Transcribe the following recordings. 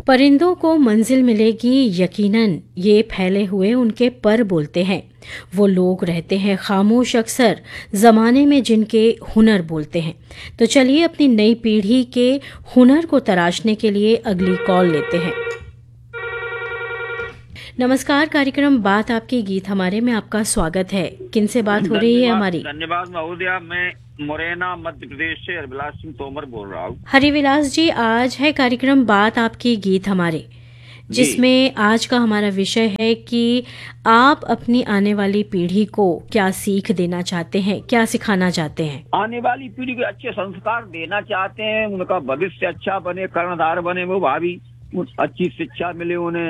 परिंदों को मंजिल मिलेगी यकीनन, ये फैले हुए उनके पर बोलते हैं। वो लोग रहते हैं खामोश अक्सर, ज़माने में जिनके हुनर बोलते हैं। तो चलिए अपनी नई पीढ़ी के हुनर को तराशने के लिए अगली कॉल लेते हैं। नमस्कार, कार्यक्रम बात आपकी गीत हमारे में आपका स्वागत है। किनसे बात हो रही है हमारी? धन्यवाद महोदया, मैं मुरैना मध्य प्रदेश से हरिविलास सिंह तोमर बोल रहा हूँ। हरिविलास जी, आज है कार्यक्रम बात आपकी गीत हमारे, जिसमें आज का हमारा विषय है कि आप अपनी आने वाली पीढ़ी को क्या सीख देना चाहते हैं, क्या सिखाना चाहते हैं? आने वाली पीढ़ी को अच्छे संस्कार देना चाहते हैं, उनका भविष्य अच्छा बने, कर्णधार बने, वो भावी अच्छी शिक्षा मिले, उन्हें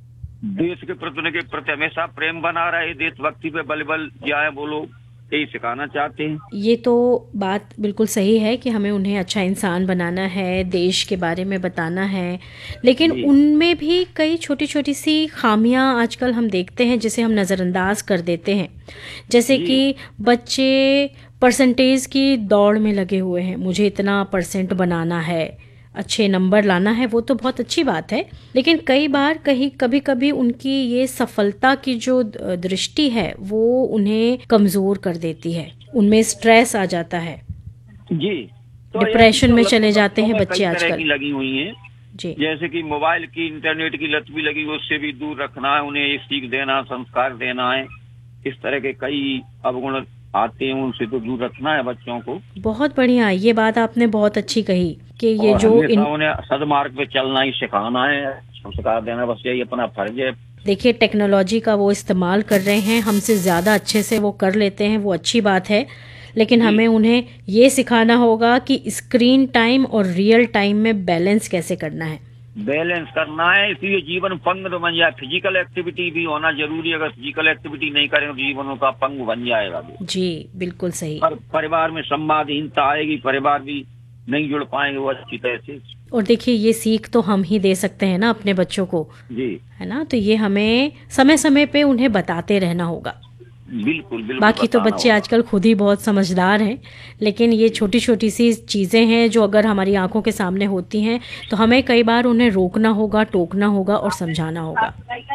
देश के प्रति उनके प्रति हमेशा प्रेम बना रहे, देशभक्ति पे बल जाए, वो लोग यही सिखाना चाहते हैं। ये तो बात बिल्कुल सही है कि हमें उन्हें अच्छा इंसान बनाना है, देश के बारे में बताना है, लेकिन उनमें भी कई छोटी छोटी सी खामियां आजकल हम देखते हैं जिसे हम नज़रअंदाज कर देते हैं। जैसे कि बच्चे परसेंटेज की दौड़ में लगे हुए हैं, मुझे इतना परसेंट बनाना है, अच्छे नंबर लाना है, वो तो बहुत अच्छी बात है, लेकिन कई बार कभी कभी उनकी ये सफलता की जो दृष्टि है वो उन्हें कमजोर कर देती है, उनमें स्ट्रेस आ जाता है जी, तो डिप्रेशन में चले जाते हैं बच्चे आजकल। लगी हुई हैं जी, जैसे कि मोबाइल की, इंटरनेट की लत भी लगी, उससे भी दूर रखना है, उन्हें सीख देना, संस्कार देना है। इस तरह के कई अवगुण आते हैं, उनसे तो दूर रखना है बच्चों को। बहुत बढ़िया, ये बात आपने बहुत अच्छी कही कि ये जो उन्हें सदमार्ग पे चलना ही सिखाना है, संस्कार देना, बस यही अपना फर्ज है। देखिए, टेक्नोलॉजी का वो इस्तेमाल कर रहे हैं, हमसे ज़्यादा अच्छे से वो कर लेते हैं, वो अच्छी बात है, लेकिन हमें उन्हें ये सिखाना होगा कि स्क्रीन टाइम और रियल टाइम में बैलेंस कैसे करना है। बैलेंस करना है, इसलिए जीवन पंग बन जाए। फिजिकल एक्टिविटी भी होना जरूरी है, अगर फिजिकल एक्टिविटी नहीं करेंगे तो जीवन का पंग बन जाएगा। जी बिल्कुल सही। परिवार में संवादहीनता आएगी, परिवार भी नहीं जुड़ पाएंगे वो अच्छी तरह से। और देखिए, ये सीख तो हम ही दे सकते हैं ना अपने बच्चों को, जी है ना, तो ये हमें समय समय पे उन्हें बताते रहना होगा। बिल्कुल। बाकी तो बच्चे आजकल खुद ही बहुत समझदार हैं, लेकिन ये छोटी छोटी सी चीज़ें हैं जो अगर हमारी आंखों के सामने होती हैं तो हमें कई बार उन्हें रोकना होगा, टोकना होगा और समझाना होगा।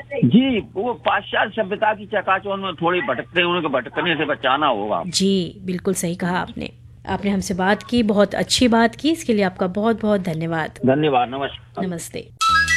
जी, वो पाश्चात्य सभ्यता की चकाचौंध में थोड़ी भटकते हैं, उनको भटकने से बचाना होगा। जी बिल्कुल सही कहा आपने हमसे बात की, बहुत अच्छी बात की, इसके लिए आपका बहुत बहुत धन्यवाद। धन्यवाद, नमस्कार। नमस्ते।